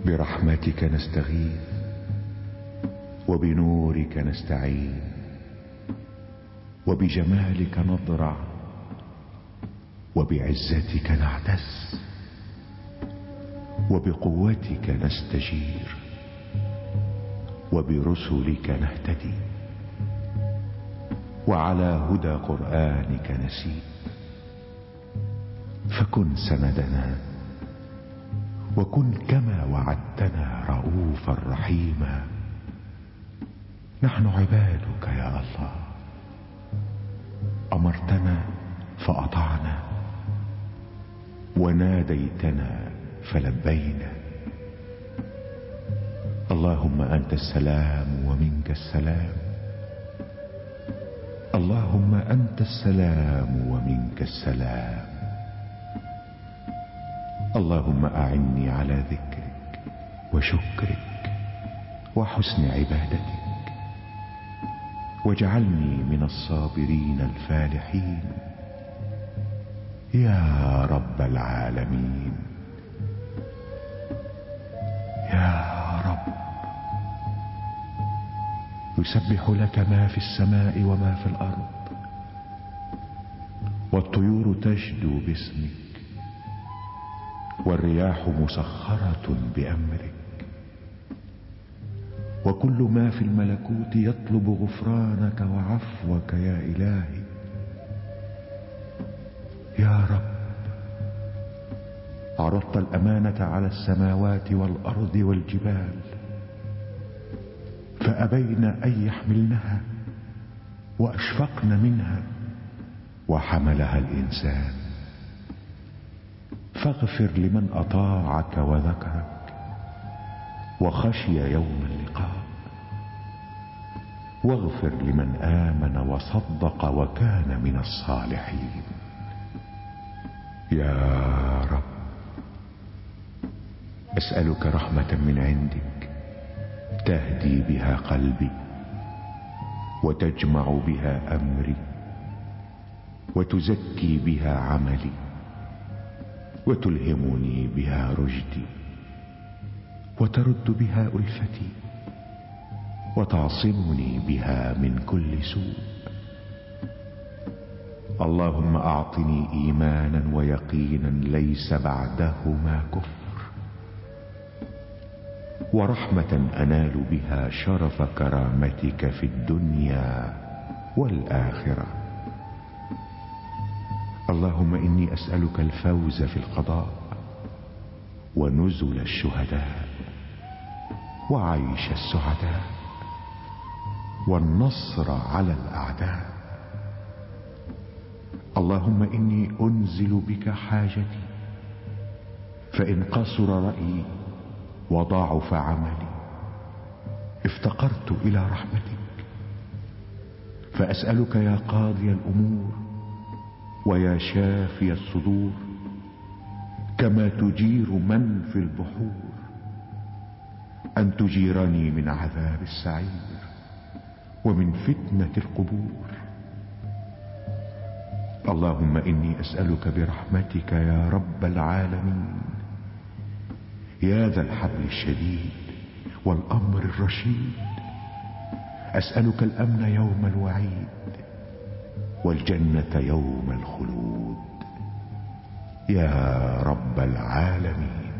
برحمتك نستغيث وبنورك نستعين وبجمالك نضرع وبعزتك نعتز وبقوتك نستجير وبرسلك نهتدي وعلى هدى قرآنك نسير. فكن سندنا وكن كما وعدتنا رؤوفا رحيما. نحن عبادك يا الله، أمرتنا فأطعنا وناديتنا فلبينا. اللهم أنت السلام ومنك السلام، اللهم أنت السلام ومنك السلام. اللهم أعني على ذكرك وشكرك وحسن عبادتك، واجعلني من الصابرين الفالحين يا رب العالمين. يا رب، يسبح لك ما في السماء وما في الأرض، والطيور تشدو باسمك، والرياح مسخرة بأمرك، وكل ما في الملكوت يطلب غفرانك وعفوك يا إلهي. يا رب، عرضت الأمانة على السماوات والأرض والجبال فأبين أن يحملنها وأشفقن منها وحملها الإنسان. فاغفر لمن أطاعك وذكرك وخشي يوم اللقاء، واغفر لمن آمن وصدق وكان من الصالحين. يا رب، أسألك رحمة من عندك تهدي بها قلبي وتجمع بها أمري وتزكي بها عملي وتلهمني بها رشدي وترد بها ألفتي وتعصمني بها من كل سوء. اللهم أعطني إيمانا ويقينا ليس بعدهما كفر، ورحمة أنال بها شرف كرامتك في الدنيا والآخرة. اللهم إني أسألك الفوز في القضاء ونزل الشهداء وعيش السعداء والنصر على الأعداء. اللهم إني أنزل بك حاجتي، فإن قصر رأيي وضاعف عملي افتقرت إلى رحمتك. فأسألك يا قاضي الأمور ويا شافي الصدور، كما تجير من في البحور، أن تجيرني من عذاب السعير ومن فتنة القبور. اللهم إني أسألك برحمتك يا رب العالمين، يا ذا الحبل الشديد والأمر الرشيد، أسألك الأمن يوم الوعيد والجنة يوم الخلود يا رب العالمين.